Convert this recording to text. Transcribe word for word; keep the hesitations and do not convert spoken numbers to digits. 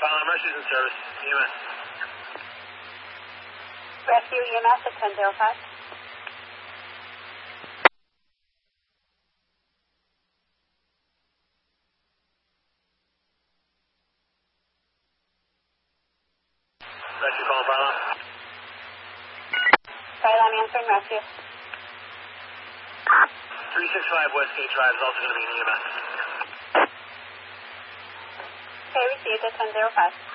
File emergencies in service. E M S. Rescue E M S at ten oh five. Rescue calling Pylon. Pylon answering rescue. three six five Westgate Drive is also going to be an E M S. Okay, received at ten oh five.